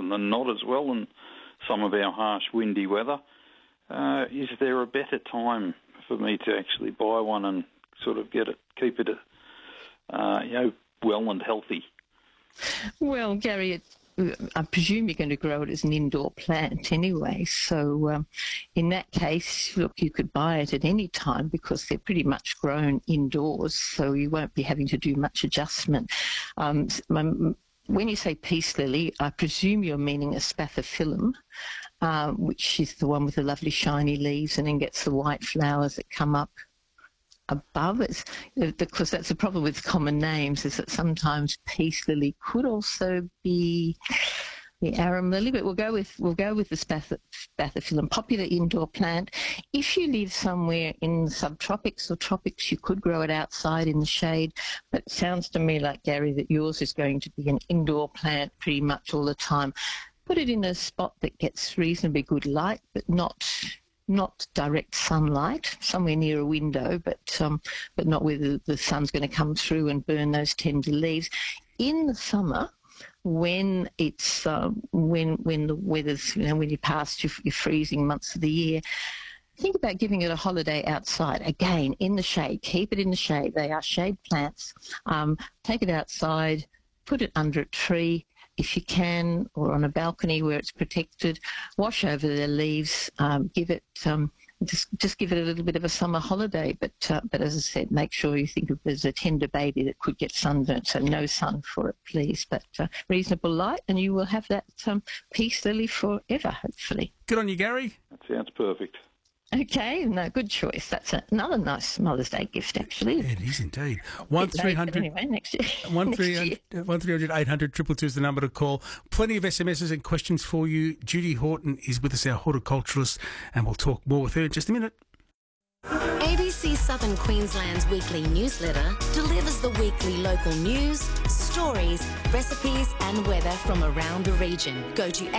than not as well, and some of our harsh windy weather. Is there a better time for me to actually buy one and sort of keep it, well and healthy? Well, Gary, I presume you're going to grow it as an indoor plant anyway. So in that case, look, you could buy it at any time because they're pretty much grown indoors, so you won't be having to do much adjustment. When you say peace lily, I presume you're meaning a spathiphyllum, which is the one with the lovely shiny leaves and then gets the white flowers that come up above it, because that's the problem with common names, is that sometimes peace lily could also be the arum lily, but we'll go with the spathiphyllum, popular indoor plant. If you live somewhere in the subtropics or tropics, you could grow it outside in the shade, but it sounds to me like, Gary, that yours is going to be an indoor plant pretty much all the time. Put it in a spot that gets reasonably good light, but not direct sunlight, somewhere near a window, but not where the sun's going to come through and burn those tender leaves. In the summer, when it's when the weather's, when you're past your freezing months of the year, think about giving it a holiday outside. Again, in the shade. Keep it in the shade. They are shade plants. Take it outside, put it under a tree if you can, or on a balcony where it's protected. Wash over the leaves. Give it just give it a little bit of a summer holiday. But as I said, make sure you think of it as a tender baby that could get sunburnt. So no sun for it, please. But reasonable light, and you will have that peace lily forever, hopefully. Good on you, Gary. That sounds perfect. Okay, no, good choice. That's another nice Mother's Day gift, actually. It is indeed. 1300 anyway, next year. 1300 800 222 is the number to call. Plenty of SMSs and questions for you. Judy Horton is with us, our horticulturalist, and we'll talk more with her in just a minute. ABC Southern Queensland's weekly newsletter delivers the weekly local news, stories, recipes and weather from around the region. Go to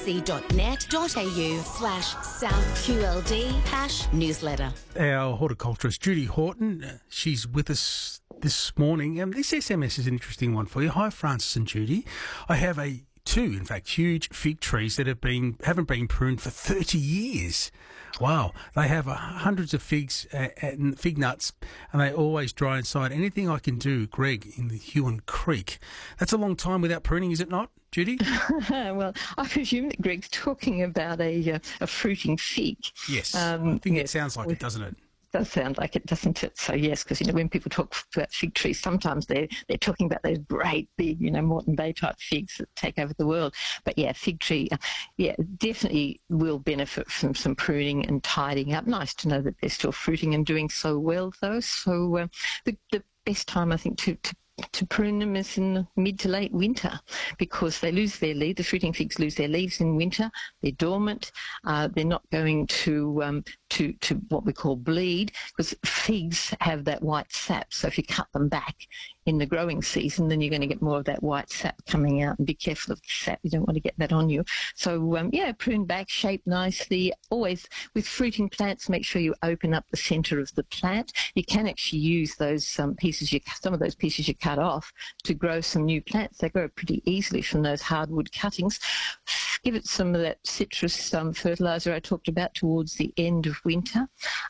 abc.net.au/SouthQLD #newsletter. Our horticulturist, Judy Horton, she's with us this morning. This SMS is an interesting one for you. Hi, Francis and Judy. I have two huge fig trees that haven't been pruned for 30 years. Wow. They have hundreds of figs and fig nuts, and they always dry inside. Anything I can do, Greg, in the Huon Creek. That's a long time without pruning, is it not, Judy? Well, I presume that Greg's talking about a fruiting fig. Yes. I think it sounds like it, doesn't it? Does sound like it, doesn't it? So yes, because when people talk about fig trees, sometimes they're talking about those great big, Moreton Bay type figs that take over the world. But yeah, fig tree, definitely will benefit from some pruning and tidying up. Nice to know that they're still fruiting and doing so well, though. So the best time, I think, to prune them is in the mid to late winter, because they lose their leaves. The fruiting figs lose their leaves in winter. They're dormant. They're not going to what we call bleed, because figs have that white sap. So if you cut them back in the growing season, then you're going to get more of that white sap coming out, and be careful of the sap. You don't want to get that on you. So prune back, shape nicely. Always with fruiting plants, make sure you open up the centre of the plant. You can actually use those some of those pieces you cut off to grow some new plants. They grow pretty easily from those hardwood cuttings. Give it some of that citrus fertiliser I talked about towards the end of winter.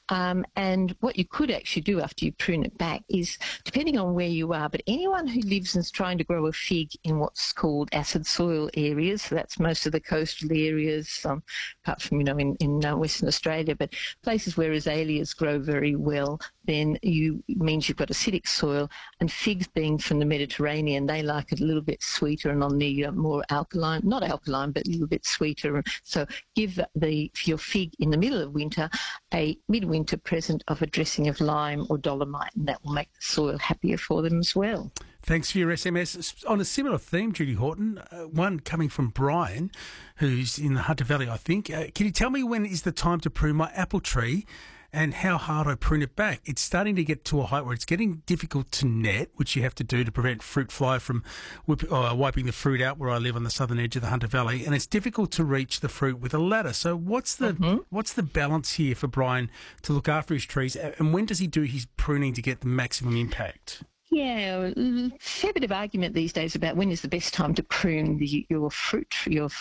And what you could actually do after you prune it back is, depending on where you are, but anyone who lives and is trying to grow a fig in what's called acid soil areas, so that's most of the coastal areas, apart from, in Western Australia, but places where azaleas grow very well, then means you've got acidic soil, and figs being from the Mediterranean, they like it a little bit sweeter and on the more alkaline, not alkaline, but a little bit sweeter. So give your fig in the middle of winter a midwinter present of a dressing of lime or dolomite, and that will make the soil happier for them as well. Thanks for your SMS. On a similar theme, Judy Horton, one coming from Brian, who's in the Hunter Valley, I think. Can you tell me when is the time to prune my apple tree and how hard I prune it back? It's starting to get to a height where it's getting difficult to net, which you have to do to prevent fruit fly from wiping the fruit out where I live on the southern edge of the Hunter Valley, and it's difficult to reach the fruit with a ladder. So what's the balance here for Brian to look after his trees, and when does he do his pruning to get the maximum impact? Yeah, fair bit of argument these days about when is the best time to prune your fruit